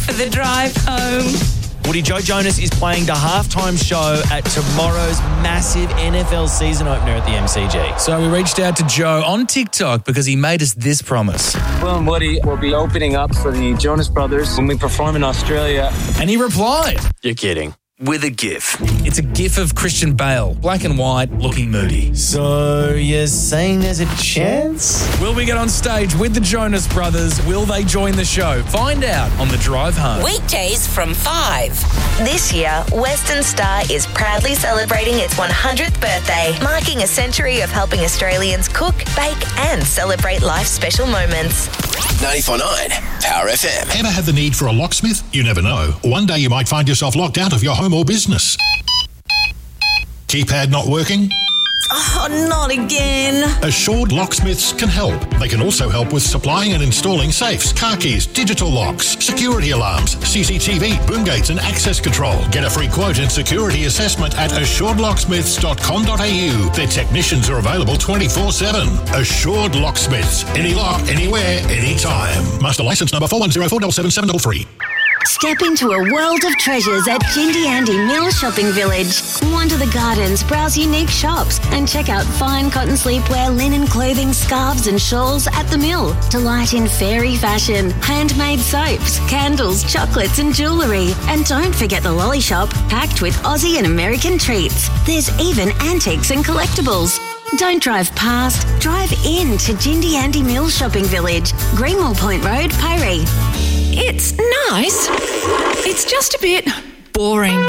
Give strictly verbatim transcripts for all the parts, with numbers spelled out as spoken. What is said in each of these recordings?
for the drive home. Woody, Joe Jonas is playing the halftime show at tomorrow's massive N F L season opener at the M C G. So we reached out to Joe on TikTok because he made us this promise. Will and Woody will be opening up for the Jonas Brothers when we perform in Australia. And he replied, "You're kidding." With a GIF. It's a GIF of Christian Bale, black and white, looking moody. So you're saying there's a chance? Will we get on stage with the Jonas Brothers? Will they join the show? Find out on the drive home. Weekdays from five. This year, Western Star is proudly celebrating its one hundredth birthday, marking a century of helping Australians cook, bake and celebrate life's special moments. ninety-four point nine Power F M. Ever had the need for a locksmith? You never know. One day you might find yourself locked out of your home or business. Keypad not working? Oh, not again. Assured Locksmiths can help. They can also help with supplying and installing safes, car keys, digital locks, security alarms, C C T V, boom gates and access control. Get a free quote and security assessment at assured locksmiths dot com dot a u. Their technicians are available twenty-four seven. Assured Locksmiths. Any lock, anywhere, anytime. Master license number four one zero four seven seven seven three. Step into a world of treasures at Jindy Andy Mill Shopping Village. Wander the gardens, browse unique shops and check out fine cotton sleepwear, linen clothing, scarves and shawls at the mill. Delight in fairy fashion, handmade soaps, candles, chocolates and jewellery. And don't forget the lolly shop, packed with Aussie and American treats. There's even antiques and collectibles. Don't drive past, drive in to Jindy Andy Mill Shopping Village, Greenmore Point Road, Piree. It's nice. It's just a bit boring.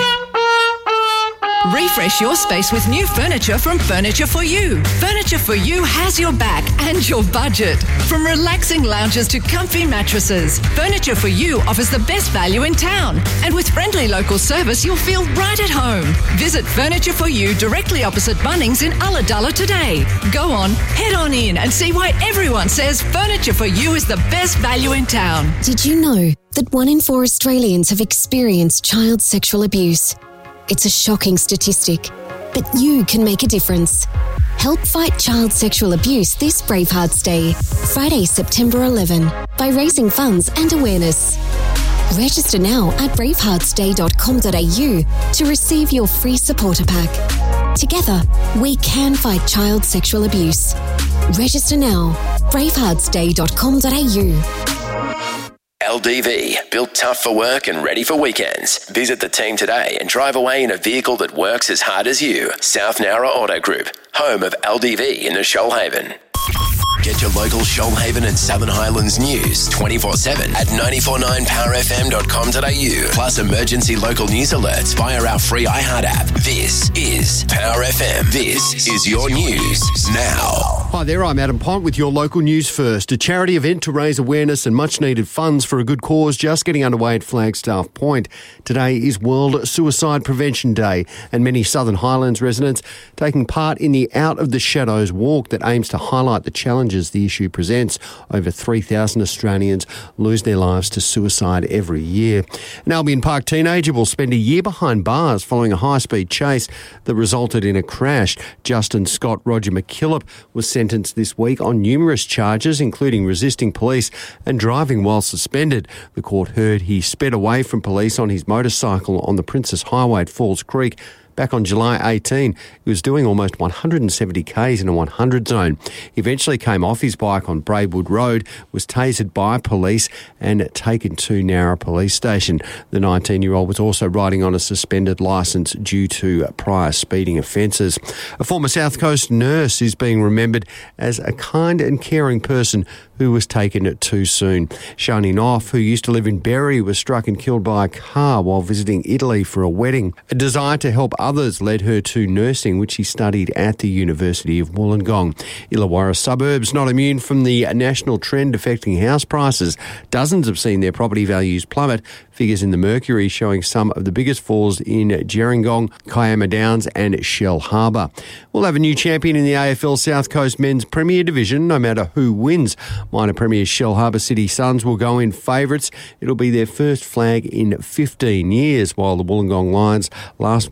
Refresh your space with new furniture from Furniture for You. Furniture for You has your back and your budget. From relaxing lounges to comfy mattresses, Furniture for You offers the best value in town. And with friendly local service, you'll feel right at home. Visit Furniture for You directly opposite Bunnings in Ulladulla today. Go on, head on in and see why everyone says Furniture for You is the best value in town. Did you know that one in four Australians have experienced child sexual abuse? It's a shocking statistic, but you can make a difference. Help fight child sexual abuse this Bravehearts Day, Friday, September eleventh, by raising funds and awareness. Register now at bravehearts day dot com dot a u to receive your free supporter pack. Together, we can fight child sexual abuse. Register now, bravehearts day dot com dot a u. L D V, built tough for work and ready for weekends. Visit the team today and drive away in a vehicle that works as hard as you. South Nowra Auto Group, home of L D V in the Shoalhaven. Get your local Shoalhaven and Southern Highlands news twenty-four seven at nine four nine power f m dot com dot a u. Plus emergency local news alerts via our free iHeart app. This is Power F M. This is your news now. Hi there, I'm Adam Pont with your local news first. A charity event to raise awareness and much needed funds for a good cause just getting underway at Flagstaff Point. Today is World Suicide Prevention Day and many Southern Highlands residents taking part in the Out of the Shadows walk that aims to highlight the challenges the issue presents. Over three thousand Australians lose their lives to suicide every year. An Albion Park teenager will spend a year behind bars following a high-speed chase that resulted in a crash. Justin Scott Roger McKillop was sentenced this week on numerous charges, including resisting police and driving while suspended. The court heard he sped away from police on his motorcycle on the Princess Highway at Falls Creek. Back on July eighteenth, he was doing almost one hundred seventy kays in a one hundred zone. He eventually came off his bike on Braidwood Road, was tasered by police and taken to Nowra Police Station. The nineteen-year-old was also riding on a suspended licence due to prior speeding offences. A former South Coast nurse is being remembered as a kind and caring person who was taken too soon. Shani Knopf, who used to live in Berry, was struck and killed by a car while visiting Italy for a wedding. A desire to help others led her to nursing, which she studied at the University of Wollongong. Illawarra suburbs not immune from the national trend affecting house prices. Dozens have seen their property values plummet. Figures in the Mercury showing some of the biggest falls in Gerringong, Kiama Downs and Shell Harbour. We'll have a new champion in the A F L South Coast Men's Premier Division, no matter who wins. Minor Premiers Shell Harbour City Suns will go in favourites. It'll be their first flag in fifteen years, while the Wollongong Lions last won it in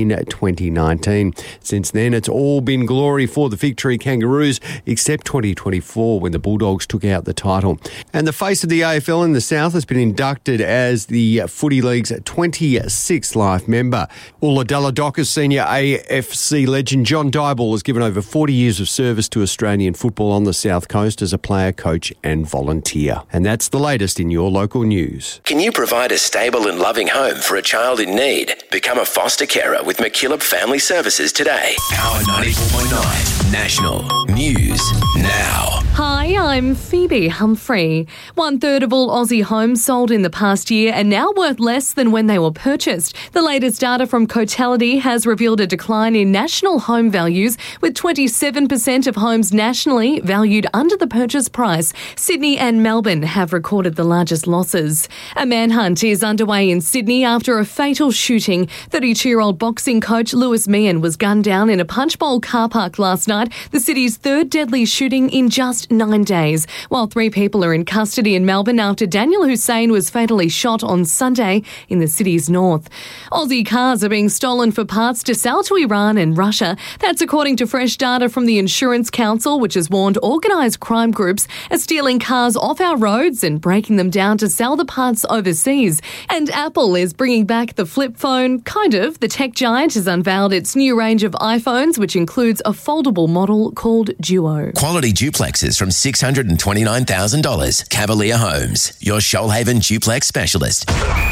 in twenty nineteen. Since then, it's all been glory for the Fig Tree Kangaroos, except twenty twenty-four when the Bulldogs took out the title. And the face of the A F L in the South has been inducted as the Footy League's twenty-sixth life member. Ulladulla Dockers senior A F C legend John Dyball has given over forty years of service to Australian football on the South Coast as a player, coach and volunteer. And that's the latest in your local news. Can you provide a stable and loving home for a child in need? Become a foster carer with McKillop Family Services today. Power ninety-four point nine National News Now. Hi, I'm Phoebe Humphrey. One third of all Aussie homes sold in the past year are now worth less than when they were purchased. The latest data from Cotality has revealed a decline in national home values, with twenty-seven percent of homes nationally valued under the purchase price. Sydney and Melbourne have recorded the largest losses. A manhunt is underway in Sydney after a fatal shooting. thirty-two-year-old boxing coach Lewis Meehan was gunned down in a punch bowl car park last night, the city's third deadly shooting in just nine days, while three people are in custody in Melbourne after Daniel Hussein was fatally shot on Sunday in the city's north. Aussie cars are being stolen for parts to sell to Iran and Russia. That's according to fresh data from the Insurance Council, which has warned organised crime groups are stealing cars off our roads and breaking them down to sell the parts overseas. And Apple is bringing back the flip phone, kind of. The tech giant has unveiled its new range of iPhones, which includes a foldable model called Duo. Quality duplexes from six hundred twenty-nine thousand dollars. Cavalier Homes, your Shoalhaven duplex specialist.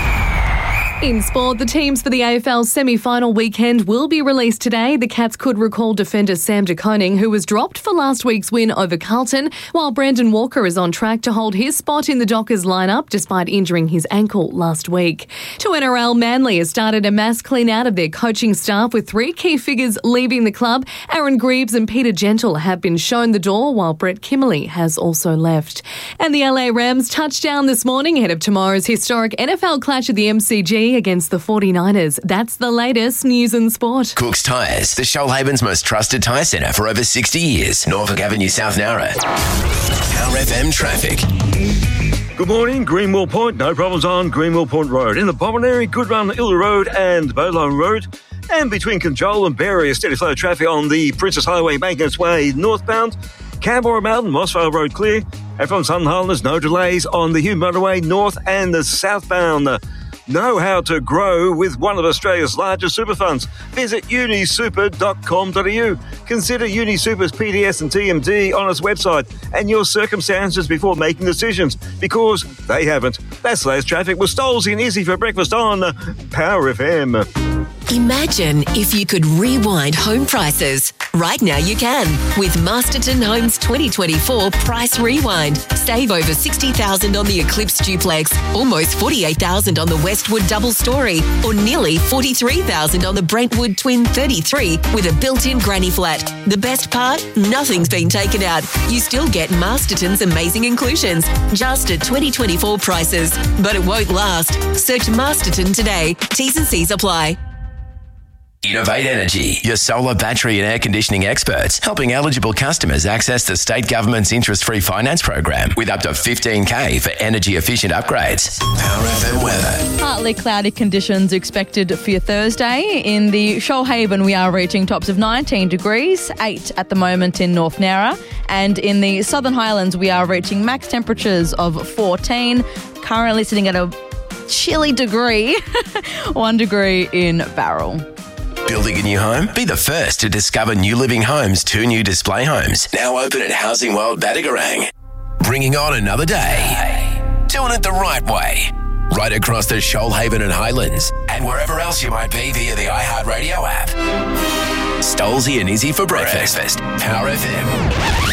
In sport, the teams for the A F L semi-final weekend will be released today. The Cats could recall defender Sam De Koning, who was dropped for last week's win over Carlton, while Brandon Walker is on track to hold his spot in the Dockers lineup despite injuring his ankle last week. To N R L, Manly has started a mass clean-out of their coaching staff, with three key figures leaving the club. Aaron Greaves and Peter Gentle have been shown the door, while Brett Kimmerley has also left. And the L A Rams touched down this morning ahead of tomorrow's historic N F L clash at the M C G against the forty-niners. That's the latest news and sport. Cook's Tyres, the Shoalhaven's most trusted tyre centre for over sixty years. Norfolk Avenue, South Nowra. Power F M traffic. Good morning, Greenwell Point. No problems on Greenwell Point Road. In the Bobbin area, good run Illa Road and Bowline Road. And between Conjola and Berry, a steady flow of traffic on the Princess Highway making its way northbound. Canberra Mountain, Mossvale Road clear. And from Sun Highlands, no delays on the Hume Motorway north and the southbound. Know how to grow with one of Australia's largest super funds. Visit unisuper dot com dot a u. Consider UniSuper's P D S and T M D on its website and your circumstances before making decisions, because they haven't. That's latest traffic with Stolzy and Izzy for breakfast on Power F M. Imagine if you could rewind home prices. Right now you can with Masterton Homes twenty twenty-four Price Rewind. Save over sixty thousand dollars on the Eclipse Duplex, almost forty-eight thousand dollars on the Westwood Double Story, or nearly forty-three thousand dollars on the Brentwood Twin thirty-three with a built-in granny flat. The best part? Nothing's been taken out. You still get Masterton's amazing inclusions, just at twenty twenty-four prices. But it won't last. Search Masterton today. T's and C's apply. Innovate Energy, your solar, battery and air conditioning experts, helping eligible customers access the state government's interest-free finance program with up to fifteen K for energy-efficient upgrades. Power F M weather. Partly cloudy conditions expected for your Thursday. In the Shoalhaven, we are reaching tops of nineteen degrees, eight at the moment in North Nowra. And in the Southern Highlands, we are reaching max temperatures of fourteen, currently sitting at a chilly degree, one degree in Barrel. Building a new home? Be the first to discover New Living Homes' two new display homes, now open at Housing World Badagarang. Bringing on another day. Doing it the right way. Right across the Shoalhaven and Highlands, and wherever else you might be via the iHeartRadio app. Stolzy and Izzy for breakfast. Power F M.